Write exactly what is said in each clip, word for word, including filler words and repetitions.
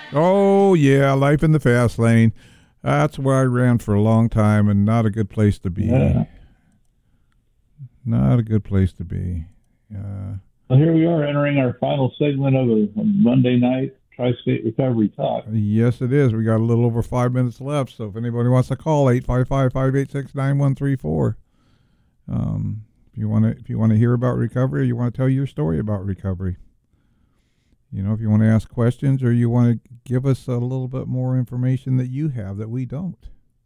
Oh, yeah, life in the fast lane. That's where I ran for a long time and not a good place to be. Yeah. Not a good place to be. Uh, Well, here we are entering our final segment of a, a Monday night Tri-State Recovery Talk. yes, it is. We got a little over five minutes left, so if anybody wants to call, eight five five, five eight six, nine one three four. Um, if you want to if you want to hear about recovery or you want to tell your story about recovery. You know, if you want to ask questions or you want to give us a little bit more information that you have that we don't.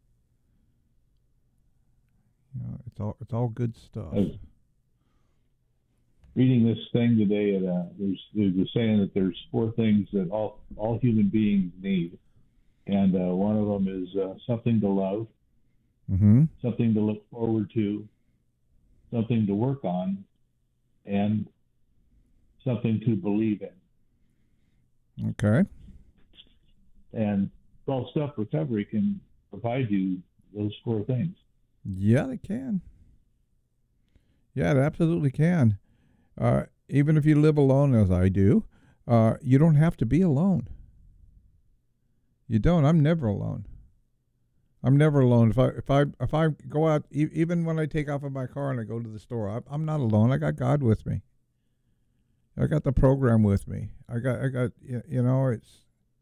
You know, it's all it's all good stuff. I was reading this thing today, and uh, there's there's a saying that there's four things that all all human beings need, and uh, one of them is uh, something to love, Mm-hmm. something to look forward to, something to work on, and something to believe in. Okay. And twelve-step recovery can provide you those four things. Yeah, they can. Yeah, it absolutely can. Uh, even if you live alone, as I do, uh, you don't have to be alone. You don't. I'm never alone. I'm never alone. If I if I if I go out, e- even when I take off in my car and I go to the store, I, I'm not alone. I got God with me. I got the program with me. I got I got y- you know it's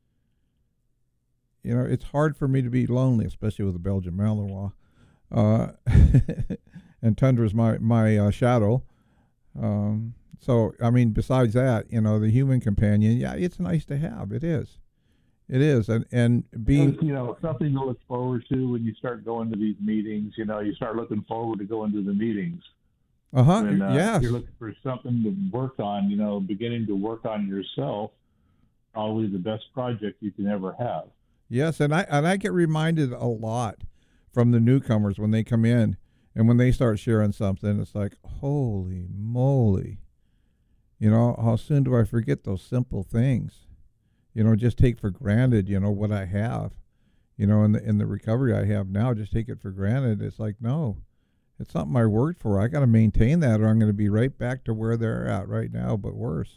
you know it's hard for me to be lonely, especially with a Belgian Malinois. Uh, and Tundra's my my uh, shadow. Um, so I mean, besides that, you know, the human companion, yeah, it's nice to have. It is. It is, and and being, You know, something to look forward to when you start going to these meetings. You know, you start looking forward to going to the meetings. uh huh, When uh, yes, you're looking for something to work on, you know, beginning to work on yourself, probably the best project you can ever have. yes, and I and I get reminded a lot from the newcomers when they come in and when they start sharing something. It's like, holy moly, you know, how soon do I forget those simple things? You know, just take for granted, you know, what I have. You know, in the in the recovery I have now, just take it for granted. It's like, no, it's something I worked for. I got to maintain that, or I'm going to be right back to where they're at right now, but worse.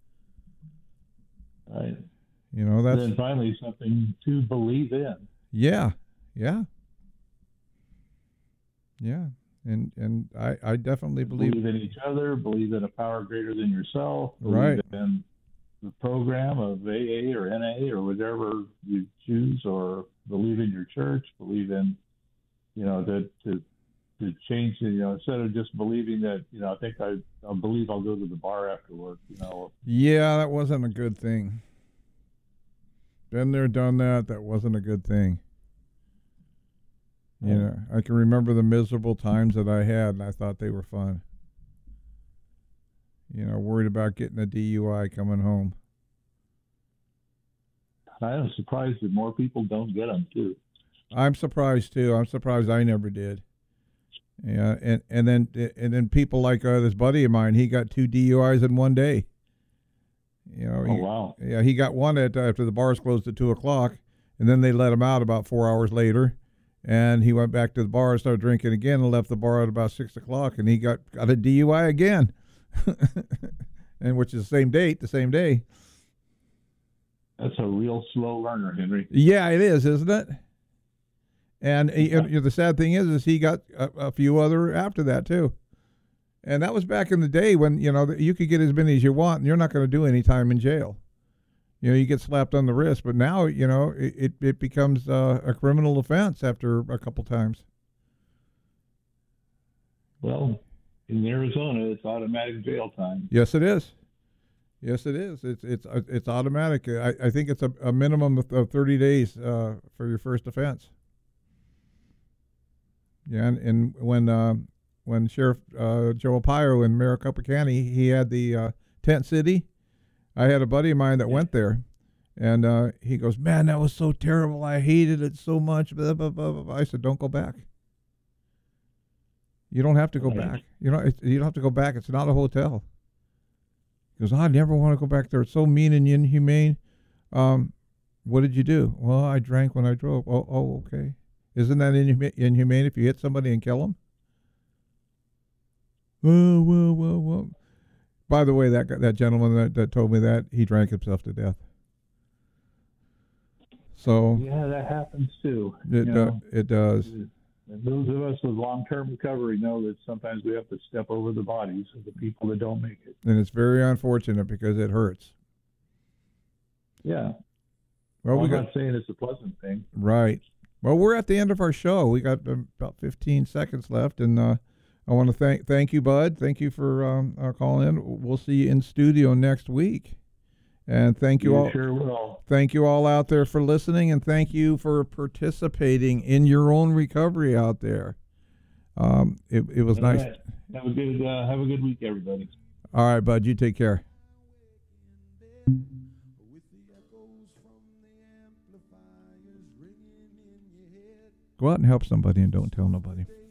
Right. You know, And that's then finally, something to believe in. yeah, yeah, yeah, and and I I definitely believe Believe in each other, believe in a power greater than yourself, believe right. in the program of A A or N A or whatever you choose, or believe in your church, believe in, you know, that to to change, you know, instead of just believing that, you know, I think I, I believe I'll go to the bar after work, you know. Yeah, that wasn't a good thing. Been there, done that. That wasn't a good thing. You Right. know, I can remember the miserable times that I had, and I thought they were fun. You know, worried about getting a D U I coming home. I am surprised that more people don't get them too. I'm surprised too. I'm surprised I never did. Yeah, and and then and then people like uh, this buddy of mine, he got two D U Is in one day. You know, Oh he, wow. yeah, he got one at uh, after the bars closed at two o'clock, and then they let him out about four hours later, and he went back to the bar and started drinking again, and left the bar at about six o'clock, and he got got a D U I again, and which is the same date, the same day. That's a real slow learner, Henry. Yeah, it is, isn't it? And he, you know, the sad thing is, is he got a, a few other after that too. And that was back in the day when you know you could get as many as you want, and you're not going to do any time in jail. You know, you get slapped on the wrist, but now you know it it, it becomes uh, a criminal offense after a couple times. Well, in Arizona, it's automatic jail time. Yes, it is. Yes, it is. It's it's uh, it's automatic. I, I think it's a, a minimum of, of thirty days uh, for your first offense. Yeah, and, and when uh, when Sheriff uh, Joe Arpaio in Maricopa County, he had the uh, tent city. I had a buddy of mine that Yeah. went there, and uh, he goes, "Man, that was so terrible. I hated it so much." Blah, blah, blah, blah. I said, "Don't go back. You don't have to go Right. back. You know, it, you don't have to go back. It's not a hotel." He goes, "I never want to go back there. It's so mean and inhumane." Um, what did you do? Well, I drank when I drove. Oh, oh, okay. Isn't that inhuma- inhumane if you hit somebody and kill them? Well, well, well, well. By the way, that guy- that gentleman that, that told me that he drank himself to death. So yeah, that happens too. it you do, know. it does. And those of us with long-term recovery know that sometimes we have to step over the bodies of the people that don't make it. And it's very unfortunate because it hurts. Yeah. Well, we I'm got not saying it's a pleasant thing. right. Well, we're at the end of our show. We got um, about fifteen seconds left, and uh, I want to thank thank you, Bud. Thank you for um, uh, calling in. We'll see you in studio next week. And thank you, You all. sure will. Thank you all out there for listening, and thank you for participating in your own recovery out there. Um, it it was All nice. right. Have a good uh, have a good week, everybody. All right, Bud. You take care. Go out and help somebody, and don't tell nobody.